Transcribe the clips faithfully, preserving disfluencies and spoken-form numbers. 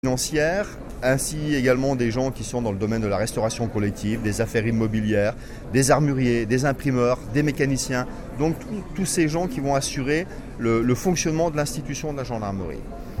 financières, ainsi également des gens qui sont dans le domaine de la restauration collective, des affaires immobilières, des armuriers, des imprimeurs, des mécaniciens, donc tous ces gens qui vont assurer le, le fonctionnement de l'institution de la gendarmerie.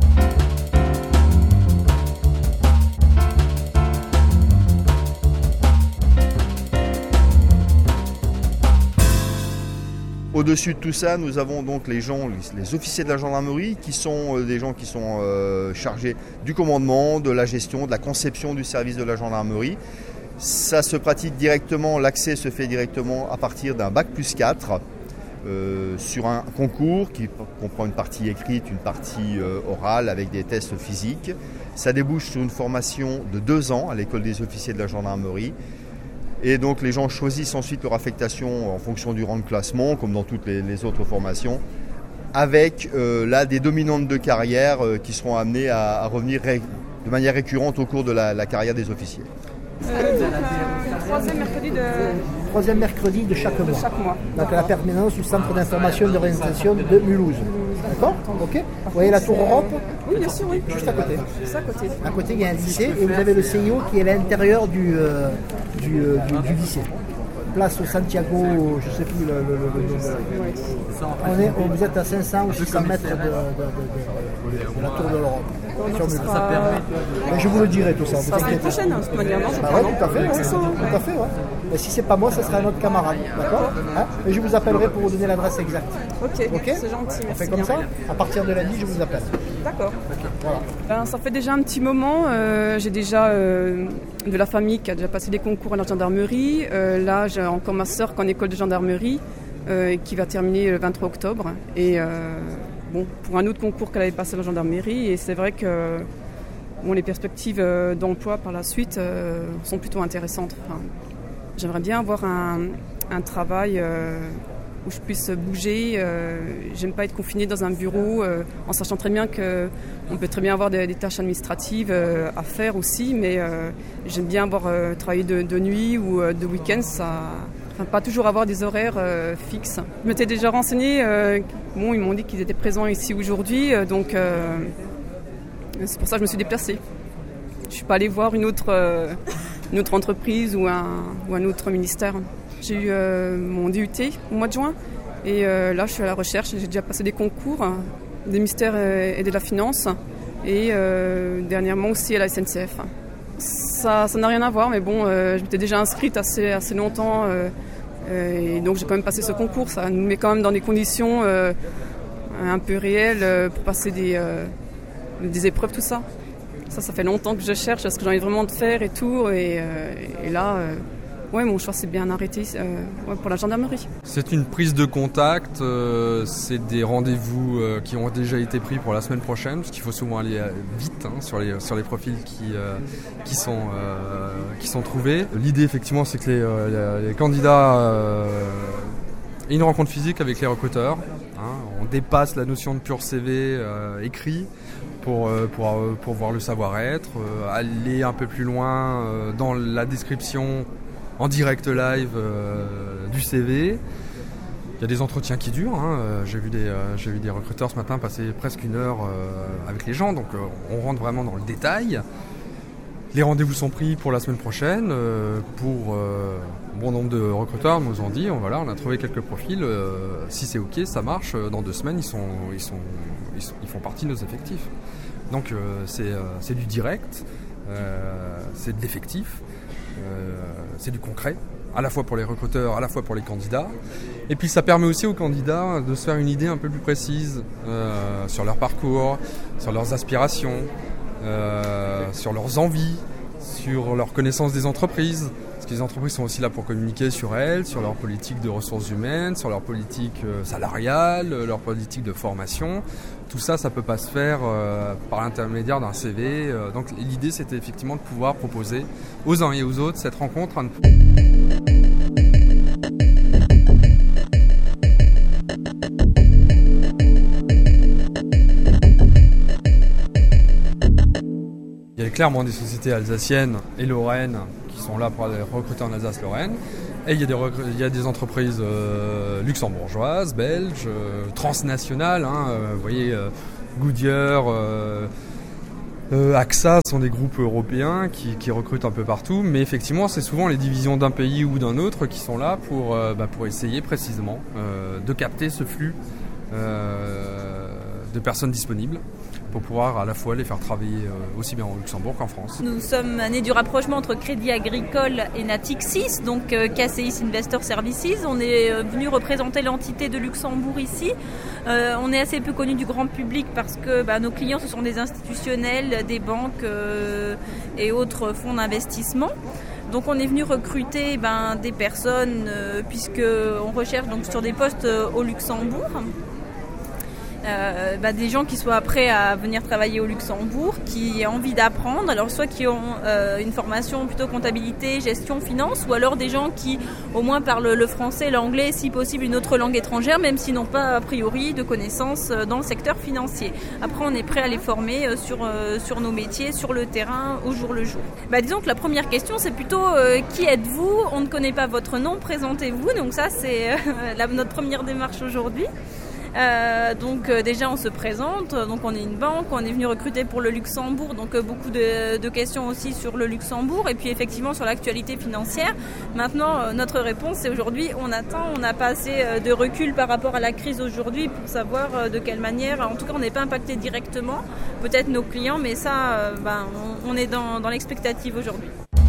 Au-dessus de tout ça, nous avons donc les gens, les officiers de la gendarmerie, qui sont des gens qui sont euh, chargés du commandement, de la gestion, de la conception du service de la gendarmerie. Ça se pratique directement, l'accès se fait directement à partir d'un bac plus quatre euh, sur un concours qui comprend une partie écrite, une partie euh, orale avec des tests physiques. Ça débouche sur une formation de deux ans à l'école des officiers de la gendarmerie. Et donc les gens choisissent ensuite leur affectation en fonction du rang de classement, comme dans toutes les, les autres formations, avec euh, là des dominantes de carrière euh, qui seront amenées à, à revenir ré, de manière récurrente au cours de la, la carrière des officiers. Euh, donc, euh, troisième mercredi de... Troisième mercredi de chaque mois. De chaque mois. Donc à la permanence du centre d'information et d'orientation de Mulhouse. D'accord ? Ok. Vous voyez la tour Europe ? Oui, bien sûr, oui. Juste à côté. Juste à côté. À côté, il y a un lycée et vous avez le C I O qui est à l'intérieur du, euh, du, euh, du, du lycée. Place Santiago, je ne sais plus le, le, le, le, le... On est, on, vous êtes à cinq cents ou six cents mètres de, de, de, de, de la tour de l'Europe. Ça sera... Mais je vous le dirai tout ça. Ça sera la prochaine, de toute manière, non ? Bah ouais, tout à fait, ouais, ouais. Tout à fait, ouais. Mais si c'est pas moi, ça sera un autre camarade, d'accord, hein ? Et je vous appellerai pour vous donner l'adresse exacte. Ok, okay, c'est gentil, merci. On fait comme bien. ça. À partir de lundi, je vous appelle. D'accord. Voilà. Ben, ça fait déjà un petit moment. Euh, j'ai déjà euh, de la famille qui a déjà passé des concours à la gendarmerie. Euh, là, j'ai encore ma sœur qui est en école de gendarmerie, euh, qui va terminer le vingt-trois octobre. Et euh, bon, pour un autre concours qu'elle avait passé à la gendarmerie. Et c'est vrai que bon, les perspectives d'emploi par la suite euh, sont plutôt intéressantes. Enfin, j'aimerais bien avoir un, un travail euh, où je puisse bouger. Euh, j'aime pas être confinée dans un bureau, euh, en sachant très bien qu'on peut très bien avoir des, des tâches administratives euh, à faire aussi, mais euh, j'aime bien avoir euh, travaillé de, de nuit ou euh, de week-end, ça, enfin, pas toujours avoir des horaires euh, fixes. Je m'étais déjà renseignée, euh, bon, ils m'ont dit qu'ils étaient présents ici aujourd'hui, euh, donc euh, c'est pour ça que je me suis déplacée. Je ne suis pas allée voir une autre, euh, une autre entreprise ou un, ou un autre ministère. J'ai eu euh, mon D U T au mois de juin et euh, là je suis à la recherche. J'ai déjà passé des concours hein, des ministères et de la finance et euh, dernièrement aussi à la S N C F. Ça, ça n'a rien à voir, mais bon, euh, je m'étais déjà inscrite assez, assez longtemps euh, euh, et donc j'ai quand même passé ce concours. Ça nous met quand même dans des conditions euh, un peu réelles euh, pour passer des, euh, des épreuves, tout ça. Ça, ça fait longtemps que je cherche ce que j'ai envie vraiment de faire et tout. Et, euh, et là, euh, ouais, mon choix s'est bien arrêté euh, ouais, pour la gendarmerie. C'est une prise de contact, euh, c'est des rendez-vous euh, qui ont déjà été pris pour la semaine prochaine, parce qu'il faut souvent aller euh, vite hein, sur, les, sur les profils qui, euh, qui, sont, euh, qui sont trouvés. L'idée, effectivement, c'est que les, euh, les candidats euh, aient une rencontre physique avec les recruteurs. Hein, on dépasse la notion de pur C V euh, écrit. Pour, pour, pour voir le savoir-être, euh, aller un peu plus loin euh, dans la description en direct live euh, du C V. Il y a des entretiens qui durent. Hein. J'ai vu des, euh, j'ai vu des recruteurs ce matin passer presque une heure euh, avec les gens, donc euh, on rentre vraiment dans le détail. Les rendez-vous sont pris pour la semaine prochaine. Euh, pour euh, bon nombre de recruteurs nous ont dit, on, voilà, on a trouvé quelques profils. Euh, si c'est ok, ça marche. Dans deux semaines, ils sont, ils sont, ils, sont, ils font partie de nos effectifs. Donc euh, c'est, euh, c'est du direct, euh, c'est de l'effectif, euh, c'est du concret, à la fois pour les recruteurs, à la fois pour les candidats. Et puis ça permet aussi aux candidats de se faire une idée un peu plus précise euh, sur leur parcours, sur leurs aspirations, euh, sur leurs envies, sur leur connaissance des entreprises. Parce que les entreprises sont aussi là pour communiquer sur elles, sur leur politique de ressources humaines, sur leur politique salariale, leur politique de formation. Tout ça, ça ne peut pas se faire euh, par l'intermédiaire d'un C V. Euh, donc l'idée, c'était effectivement de pouvoir proposer aux uns et aux autres cette rencontre. Il y a clairement des sociétés alsaciennes et lorraines qui sont là pour recruter en Alsace-Lorraine. Et il y a des, recr- il y a des entreprises euh, luxembourgeoises, belges, euh, transnationales. Hein, euh, vous voyez, euh, Goodyear, euh, Euh, A X A sont des groupes européens qui, qui recrutent un peu partout, mais effectivement c'est souvent les divisions d'un pays ou d'un autre qui sont là pour, euh, bah, pour essayer précisément euh, de capter ce flux euh, de personnes disponibles pour pouvoir à la fois les faire travailler euh, aussi bien au Luxembourg qu'en France. Nous sommes nés du rapprochement entre Crédit Agricole et Natixis, donc euh, K C I S Investor Services. On est euh, venu représenter l'entité de Luxembourg ici. Euh, on est assez peu connu du grand public parce que bah, nos clients ce sont des institutionnels, des banques euh, et autres fonds d'investissement. Donc on est venu recruter ben, des personnes euh, puisqu'on recherche donc, sur des postes euh, au Luxembourg. Euh, bah, des gens qui soient prêts à venir travailler au Luxembourg, qui aient envie d'apprendre, alors soit qui ont euh, une formation plutôt comptabilité, gestion, finance, ou alors des gens qui au moins parlent le français, l'anglais, si possible une autre langue étrangère, même s'ils n'ont pas a priori de connaissances dans le secteur financier. Après on est prêt à les former sur, euh, sur nos métiers, sur le terrain, au jour le jour. Bah, disons que la première question c'est plutôt euh, qui êtes-vous ? On ne connaît pas votre nom, présentez-vous, donc ça c'est euh, la, notre première démarche aujourd'hui. Euh, donc euh, déjà on se présente, donc on est une banque, on est venu recruter pour le Luxembourg, donc euh, beaucoup de, de questions aussi sur le Luxembourg et puis effectivement sur l'actualité financière. Maintenant euh, notre réponse c'est aujourd'hui on attend, on n'a pas assez euh, de recul par rapport à la crise aujourd'hui pour savoir euh, de quelle manière, en tout cas on n'est pas impacté directement, peut-être nos clients, mais ça euh, ben, on, on est dans, dans l'expectative aujourd'hui.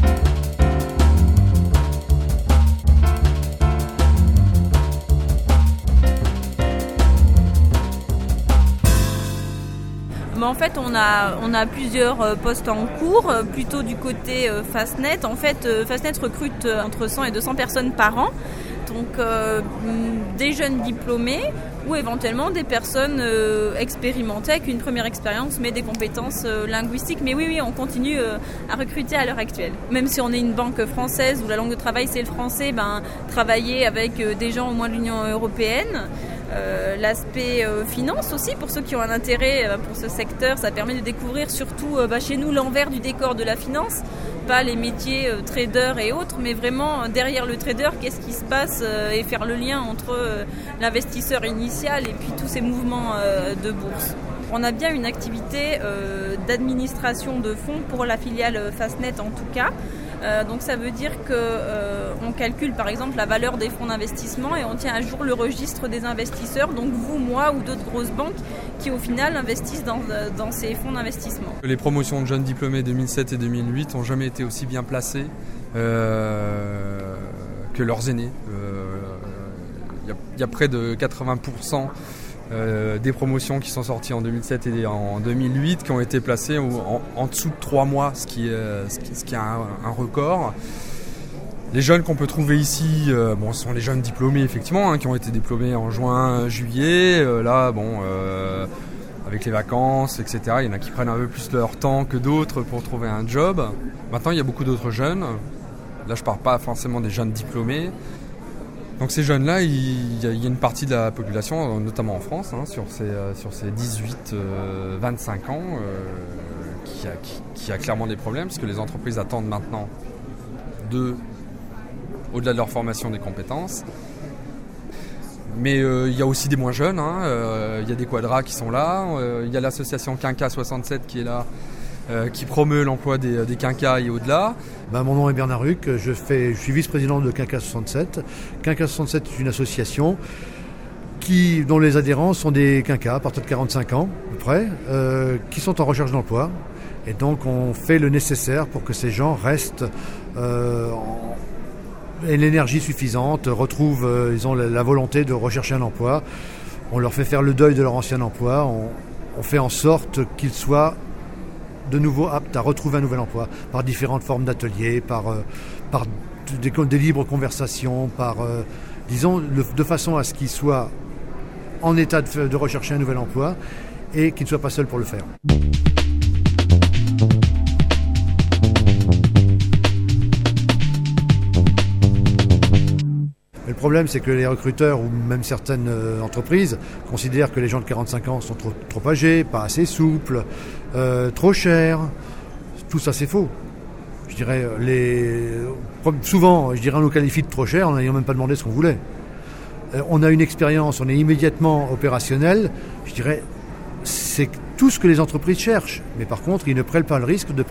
En fait, on a, on a plusieurs postes en cours, plutôt du côté Fastnet. En fait, Fastnet recrute entre cent et deux cents personnes par an. Donc, euh, des jeunes diplômés ou éventuellement des personnes euh, expérimentées avec une première expérience, mais des compétences euh, linguistiques. Mais oui, oui, on continue euh, à recruter à l'heure actuelle. Même si on est une banque française où la langue de travail c'est le français, ben, travailler avec euh, des gens au moins de l'Union européenne. Euh, l'aspect euh, finance aussi, pour ceux qui ont un intérêt euh, pour ce secteur, ça permet de découvrir surtout euh, bah, chez nous l'envers du décor de la finance, pas les métiers euh, traders et autres, mais vraiment euh, derrière le trader, qu'est-ce qui se passe euh, et faire le lien entre euh, l'investisseur initial et puis tous ces mouvements euh, de bourse. On a bien une activité euh, d'administration de fonds pour la filiale Fastnet en tout cas. Euh, donc ça veut dire qu'on euh, calcule par exemple la valeur des fonds d'investissement et on tient à jour le registre des investisseurs, donc vous, moi ou d'autres grosses banques qui au final investissent dans, dans ces fonds d'investissement. Les promotions de jeunes diplômés deux mille sept et deux mille huit n'ont jamais été aussi bien placées euh, que leurs aînés. Il euh, y, y a près de quatre-vingts pour cent Euh, des promotions qui sont sorties en deux mille sept et en deux mille huit qui ont été placées en, en dessous de trois mois, ce qui est, ce qui, ce qui est un, un record. Les jeunes qu'on peut trouver ici, euh, bon, ce sont les jeunes diplômés effectivement, hein, qui ont été diplômés en juin, juillet. Euh, là, bon, euh, avec les vacances, et cetera, il y en a qui prennent un peu plus leur temps que d'autres pour trouver un job. Maintenant, il y a beaucoup d'autres jeunes. Là, je ne parle pas forcément des jeunes diplômés. Donc ces jeunes-là, il y a une partie de la population, notamment en France, hein, sur ces, sur ces dix-huit vingt-cinq ans, euh, qui, a, qui, qui a clairement des problèmes, parce que les entreprises attendent maintenant, de, au-delà de leur formation, des compétences. Mais euh, il y a aussi des moins jeunes, hein, euh, il y a des quadras qui sont là, euh, il y a l'association Quinca soixante-sept qui est là, Euh, qui promeut l'emploi des, des quinquas et au-delà. Ben, mon nom est Bernard Ruc, je, fais, je suis vice-président de Quinca soixante-sept. Quinca soixante-sept est une association qui, dont les adhérents sont des quinquas à partir de quarante-cinq ans, à peu près, euh, qui sont en recherche d'emploi. Et donc on fait le nécessaire pour que ces gens restent euh, en, aient l'énergie suffisante, retrouvent, euh, ils ont la, la volonté de rechercher un emploi. On leur fait faire le deuil de leur ancien emploi. On, on fait en sorte qu'ils soient de nouveau aptes à retrouver un nouvel emploi par différentes formes d'ateliers, par, euh, par des, des libres conversations, par, euh, disons, le, de façon à ce qu'ils soient en état de, de rechercher un nouvel emploi et qu'ils ne soient pas seuls pour le faire. Le problème, c'est que les recruteurs ou même certaines euh, entreprises considèrent que les gens de quarante-cinq ans sont trop, trop âgés, pas assez souples, euh, trop chers. Tout ça, c'est faux. Je dirais, les... souvent, je dirais, on nous qualifie de trop chers en n'ayant même pas demandé ce qu'on voulait. Euh, on a une expérience, on est immédiatement opérationnel. Je dirais, c'est tout ce que les entreprises cherchent. Mais par contre, ils ne prennent pas le risque de